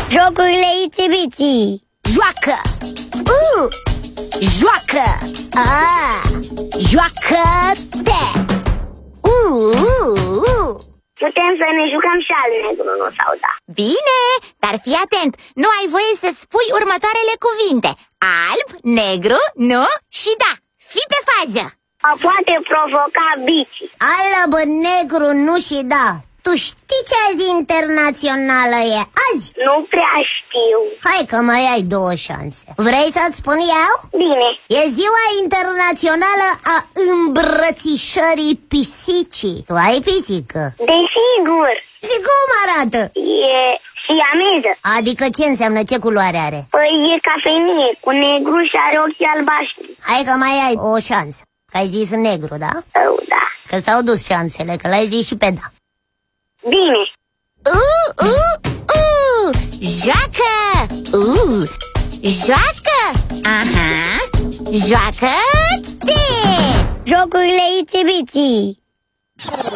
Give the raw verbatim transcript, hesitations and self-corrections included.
Jocurile Itsy-Bitsy. Joacă! Uh! Joacă! Ah! Joacă-te! Uh! Uh! Putem să ne jucăm și al negru, nu sau da? Bine, dar fii atent, nu ai voie să spui următoarele cuvinte: alb, negru, nu și da. Fii pe fază. O poate provoca Bici. Alb, negru, nu și da. Tu știi ce azi internațională e azi? Nu prea știu. Hai că mai ai două șanse. Vrei să-ți spun eu? Bine. E ziua internațională a îmbrățișării pisicii. Tu ai pisică? Desigur. Și cum arată? E siameză. Adică ce înseamnă, ce culoare are? Păi e cafenie, cu negru și are ochii albaștri. Hai că mai ai o șansă. Că ai zis negru, da? Oh, da. Că s-au dus șansele, că l-ai zis și pe da. Bine. Uh, uh, uh, joacă! Uh, joacă! Aha! Joacă-te! Jocurile Itsy-Bitsy.